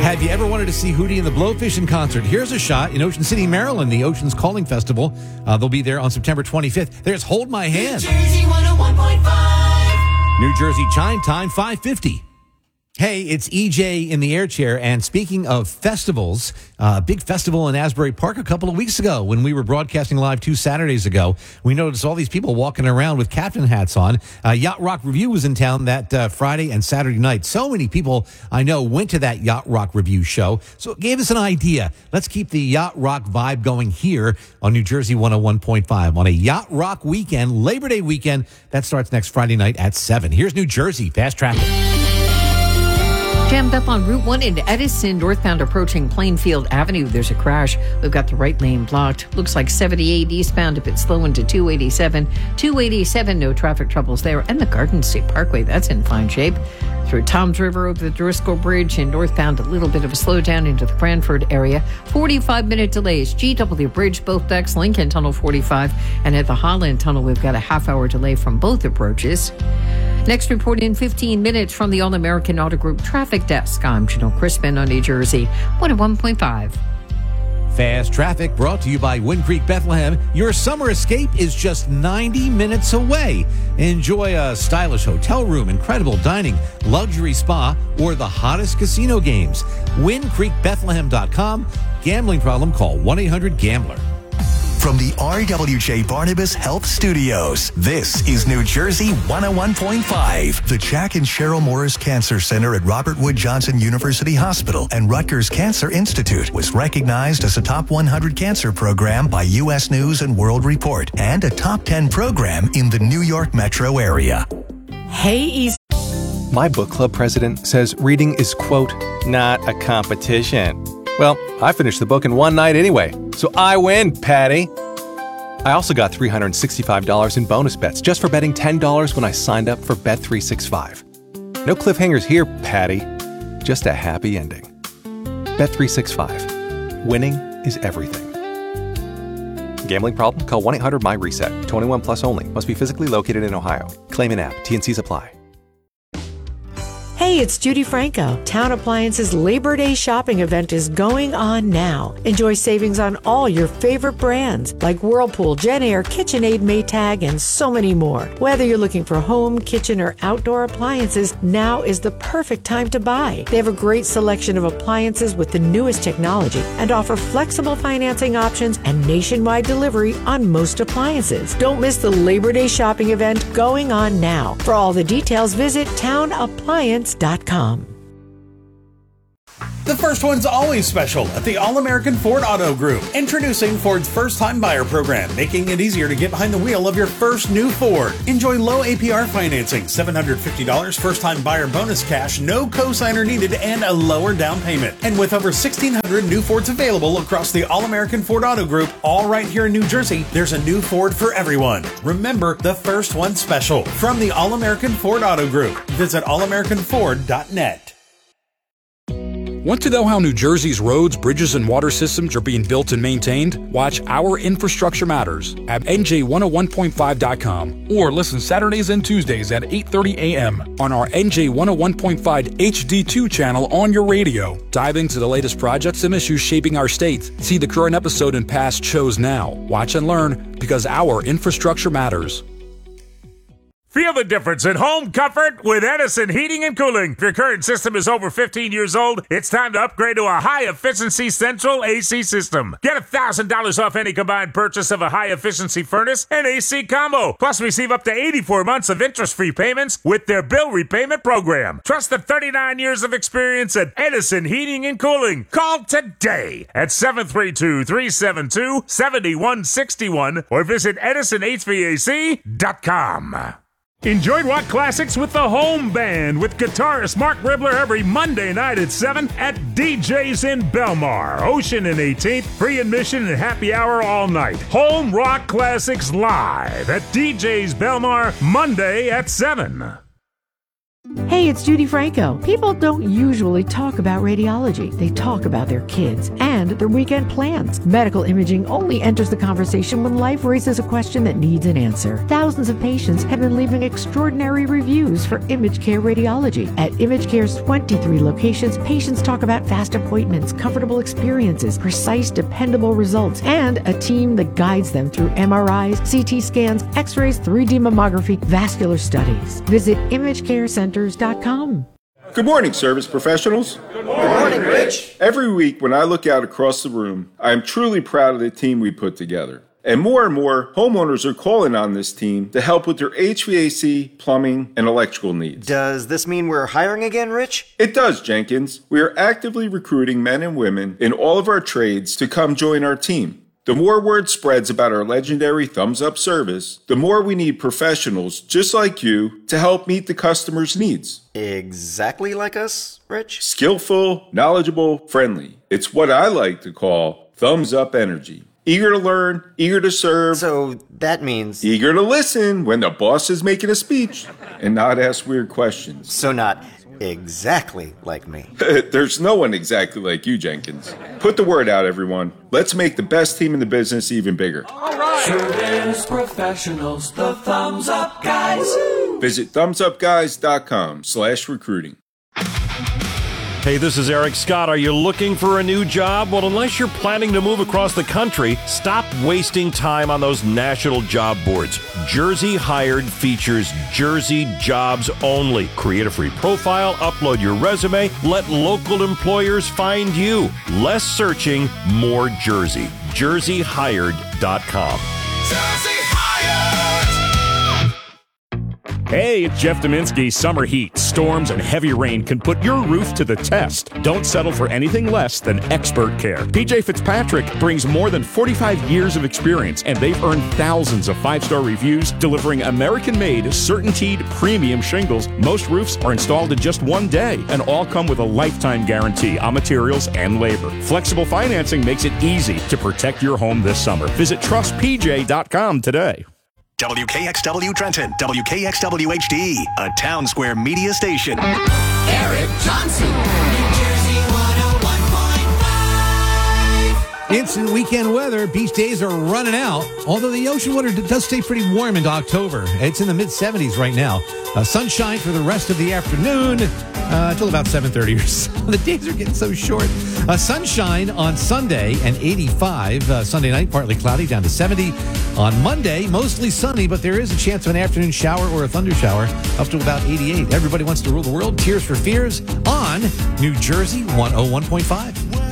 Have you ever wanted to see Hootie and the Blowfish in concert? Here's a shot in Ocean City, Maryland, the Ocean's Calling Festival. They'll be there on September 25th. There's Hold My Hand. New Jersey 101.5. New Jersey Chime Time, 5:50. Hey, it's EJ in the air chair. And speaking of festivals, a big festival in Asbury Park a couple of weeks ago when we were broadcasting live 2 Saturdays ago, we noticed all these people walking around with captain hats on. Yacht Rock Review was in town that Friday and Saturday night. So many people I know went to that Yacht Rock Review show. So it gave us an idea. Let's keep the Yacht Rock vibe going here on New Jersey 101.5 on a Yacht Rock weekend, Labor Day weekend. That starts next Friday night at 7. Here's New Jersey Fast Traffic. Jammed up on Route 1 in Edison, northbound approaching Plainfield Avenue. There's a crash. We've got the right lane blocked. Looks like 78 eastbound a bit slow into 287. 287, no traffic troubles there. And the Garden State Parkway, that's in fine shape. Through Toms River over the Driscoll Bridge and northbound, a little bit of a slowdown into the Cranford area. 45-minute delays. GW Bridge, both decks, Lincoln Tunnel 45. And at the Holland Tunnel, we've got a half-hour delay from both approaches. Next report in 15 minutes from the All-American Auto Group Traffic Desk. I'm Janelle Crispin on New Jersey 101.5. Fast Traffic brought to you by Wind Creek Bethlehem. Your summer escape is just 90 minutes away. Enjoy a stylish hotel room, incredible dining, luxury spa, or the hottest casino games. WindCreekBethlehem.com. Gambling problem? Call 1-800-GAMBLER. From the RWJ Barnabas Health Studios, this is New Jersey 101.5. The Jack and Cheryl Morris Cancer Center at Robert Wood Johnson University Hospital and Rutgers Cancer Institute was recognized as a top 100 cancer program by U.S. News and World Report and a top 10 program in the New York metro area. Hey, East. My book club president says reading is, quote, not a competition. Well, I finished the book in one night anyway, so I win, Patty. I also got $365 in bonus bets just for betting $10 when I signed up for Bet365. No cliffhangers here, Patty. Just a happy ending. Bet365. Winning is everything. Gambling problem? Call 1-800-MY-RESET. 21 plus only. Must be physically located in Ohio. Claim an app. T&Cs apply. Hey, it's Judy Franco. Town Appliances Labor Day shopping event is going on now. Enjoy savings on all your favorite brands like Whirlpool, JennAir, KitchenAid, Maytag, and so many more. Whether you're looking for home, kitchen, or outdoor appliances, now is the perfect time to buy. They have a great selection of appliances with the newest technology and offer flexible financing options and nationwide delivery on most appliances. Don't miss the Labor Day shopping event going on now. For all the details, visit townappliance.com. The first one's always special at the All-American Ford Auto Group. Introducing Ford's first-time buyer program, making it easier to get behind the wheel of your first new Ford. Enjoy low APR financing, $750 first-time buyer bonus cash, no cosigner needed, and a lower down payment. And with over 1,600 new Fords available across the All-American Ford Auto Group, all right here in New Jersey, there's a new Ford for everyone. Remember, the first one's special. From the All-American Ford Auto Group, visit allamericanford.net. Want to know how New Jersey's roads, bridges, and water systems are being built and maintained? Watch Our Infrastructure Matters at NJ101.5.com or listen Saturdays and Tuesdays at 8:30 a.m. on our NJ101.5 HD2 channel on your radio. Dive into the latest projects and issues shaping our state. See the current episode and past shows now. Watch and learn because Our Infrastructure Matters. Feel the difference in home comfort with Edison Heating and Cooling. If your current system is over 15 years old, it's time to upgrade to a high-efficiency central AC system. Get $1,000 off any combined purchase of a high-efficiency furnace and AC combo. Plus, receive up to 84 months of interest-free payments with their bill repayment program. Trust the 39 years of experience at Edison Heating and Cooling. Call today at 732-372-7161 or visit EdisonHVAC.com. Enjoy rock classics with the Home Band with guitarist Mark Ribler every Monday night at 7 at DJ's in Belmar, Ocean and 18th. Free admission and happy hour all night. Home Rock Classics live at DJ's Belmar Monday at 7. Hey, it's Judy Franco. People don't usually talk about radiology. They talk about their kids and their weekend plans. Medical imaging only enters the conversation when life raises a question that needs an answer. Thousands of patients have been leaving extraordinary reviews for ImageCare Radiology. At ImageCare's 23 locations, patients talk about fast appointments, comfortable experiences, precise, dependable results, and a team that guides them through MRIs, CT scans, X-rays, 3D mammography, vascular studies. Visit ImageCareCenter's.com. Good morning, service professionals. Good morning, Rich. Every week when I look out across the room, I am truly proud of the team we put together. And more homeowners are calling on this team to help with their HVAC, plumbing, and electrical needs. Does this mean we're hiring again, Rich? It does, Jenkins. We are actively recruiting men and women in all of our trades to come join our team. The more word spreads about our legendary Thumbs Up service, the more we need professionals just like you to help meet the customer's needs. Exactly like us, Rich? Skillful, knowledgeable, friendly. It's what I like to call Thumbs Up energy. Eager to learn, eager to serve. So that means... eager to listen when the boss is making a speech and not ask weird questions. So not exactly like me. There's no one exactly like you, Jenkins. Put the word out, everyone. Let's make the best team in the business even bigger. All right. Service professionals, the Thumbs Up Guys. Visit thumbsupguys.com/recruiting. Hey, this is Eric Scott. Are you looking for a new job? Well, unless you're planning to move across the country, stop wasting time on those national job boards. Jersey Hired features Jersey jobs only. Create a free profile, upload your resume, let local employers find you. Less searching, more Jersey. JerseyHired.com. Jersey Hired! Hey, it's Jeff Dominski. Summer heat, storms, and heavy rain can put your roof to the test. Don't settle for anything less than expert care. PJ Fitzpatrick brings more than 45 years of experience, and they've earned thousands of 5-star reviews, delivering American-made, CertainTeed premium shingles. Most roofs are installed in just one day, and all come with a lifetime guarantee on materials and labor. Flexible financing makes it easy to protect your home this summer. Visit trustpj.com today. WKXW Trenton, WKXW HD, a Town Square media station. Eric Johnson, New Jersey 101.5. Instant weekend weather. Beach days are running out, although the ocean water does stay pretty warm into October. It's in the mid-70s right now. Sunshine for the rest of the afternoon until about 7:30 or so. The days are getting so short. Sunshine on Sunday and 85. Sunday night, partly cloudy, down to 70. On Monday, mostly sunny, but there is a chance of an afternoon shower or a thunder shower up to about 88. Everybody wants to rule the world. Tears for Fears on New Jersey 101.5.